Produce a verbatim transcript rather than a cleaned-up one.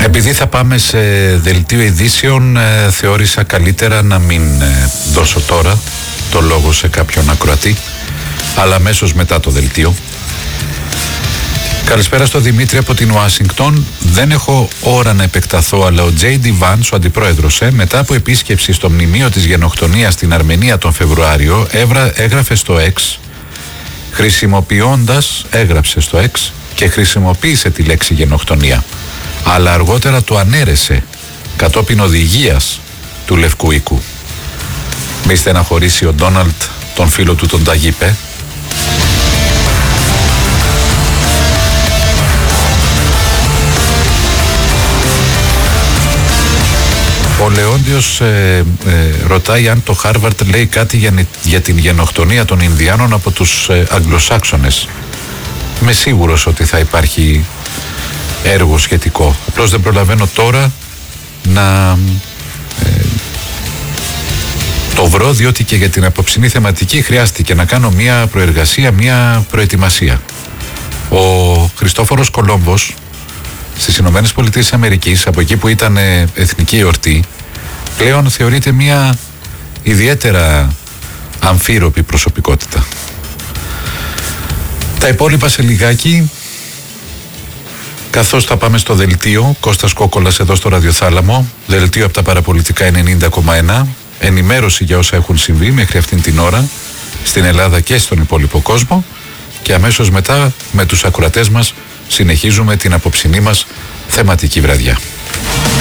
Επειδή θα πάμε σε δελτίο ειδήσεων, ε, θεώρησα καλύτερα να μην ε, δώσω τώρα το λόγο σε κάποιον ακροατή, αλλά αμέσως μετά το δελτίο. Καλησπέρα στο Δημήτρη από την Ουάσιγκτον. Δεν έχω ώρα να επεκταθώ, αλλά ο Τζέι Ντι Βαντς, ο αντιπρόεδρος, ε, μετά από επίσκεψη στο μνημείο της γενοκτονίας στην Αρμενία τον Φεβρουάριο, έβρα, έγραφε στο X, χρησιμοποιώντας, έγραψε στο X και χρησιμοποίησε τη λέξη γενοκτονία. Αλλά αργότερα το ανέρεσε κατόπιν οδηγίας του Λευκού Οίκου. Μη στεναχωρήσει ο Ντόναλτ τον φίλο του τον Ταγίπε. Ο Λεόντιος ε, ε, ρωτάει αν το Χάρβαρτ λέει κάτι για, για την γενοκτονία των Ινδιάνων από τους ε, Αγγλοσάξονες. Είμαι σίγουρος ότι θα υπάρχει έργο σχετικό. Απλώς δεν προλαβαίνω τώρα να ε, το βρω, διότι και για την απόψινή θεματική χρειάστηκε να κάνω μια προεργασία, μια προετοιμασία. Ο Χριστόφορος Κολόμβος στις Ηνωμένες Πολιτείες Αμερικής, από εκεί που ήταν εθνική εορτή, πλέον θεωρείται μια ιδιαίτερα αμφίροπη προσωπικότητα. Τα υπόλοιπα σε λιγάκι, καθώς θα πάμε στο δελτίο. Κώστας Κόκολας εδώ στο Ραδιοθάλαμο, δελτίο από τα Παραπολιτικά ενενήντα κόμμα ένα, ενημέρωση για όσα έχουν συμβεί μέχρι αυτήν την ώρα στην Ελλάδα και στον υπόλοιπο κόσμο, και αμέσως μετά με τους ακροατές μας συνεχίζουμε την απόψινή μας θεματική βραδιά.